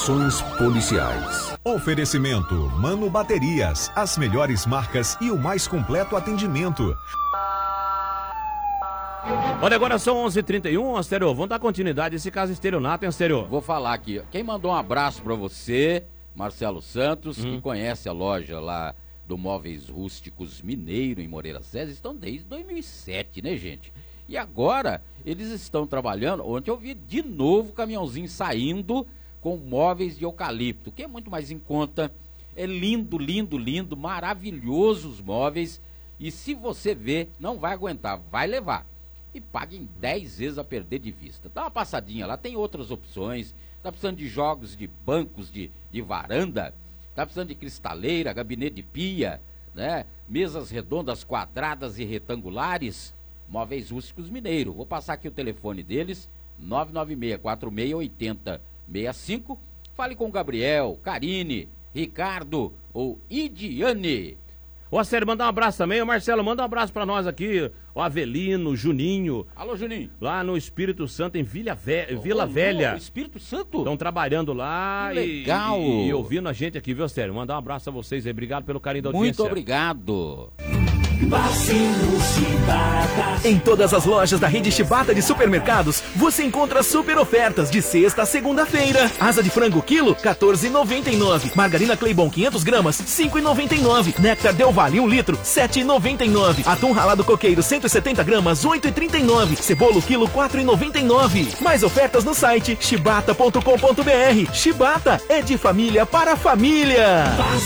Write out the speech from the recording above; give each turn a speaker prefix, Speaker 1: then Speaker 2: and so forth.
Speaker 1: Operações policiais.
Speaker 2: Oferecimento Mano Baterias, as melhores marcas e o mais completo atendimento.
Speaker 3: Olha, agora são 11h31, Astério, vamos dar continuidade a esse caso estelionato, hein, Astério?
Speaker 4: Vou falar aqui, quem mandou um abraço pra você, Marcelo Santos, que conhece a loja lá do Móveis Rústicos Mineiro, em Moreira César, estão desde 2007, né, gente? E agora, eles estão trabalhando, ontem eu vi de novo o caminhãozinho saindo com móveis de eucalipto, que é muito mais em conta, é lindo, lindo, lindo, maravilhoso os móveis, e se você ver, não vai aguentar, vai levar. E paga em 10 vezes a perder de vista. Dá uma passadinha lá, tem outras opções, tá precisando de jogos de bancos de varanda, tá precisando de cristaleira, gabinete de pia, né? Mesas redondas, quadradas e retangulares, Móveis Rústicos Mineiro. Vou passar aqui o telefone deles, 996-4680-65. Fale com Gabriel, Karine, Ricardo ou Idiane.
Speaker 3: Ô, Astério, mandar um abraço também. Ô, Marcelo, manda um abraço pra nós aqui. O Avelino, Juninho.
Speaker 4: Alô, Juninho.
Speaker 3: Lá no Espírito Santo, em Vila Velha.
Speaker 4: Espírito Santo?
Speaker 3: Estão trabalhando lá.
Speaker 4: Que legal.
Speaker 3: E ouvindo a gente aqui, viu, Astério? Mandar um abraço a vocês aí. Obrigado pelo carinho da audiência.
Speaker 4: Muito obrigado.
Speaker 5: Em todas as lojas da rede Shibata de supermercados, você encontra super ofertas de sexta a segunda-feira. Asa de frango quilo, R$14,99. Margarina Claybon 500 gramas, R$5,99. Néctar Del Valle 1 litro, R$7,99. Atum ralado coqueiro 170 gramas, R$8,39. Cebola quilo, R$4,99. Mais ofertas no site shibata.com.br. Shibata é de família para família.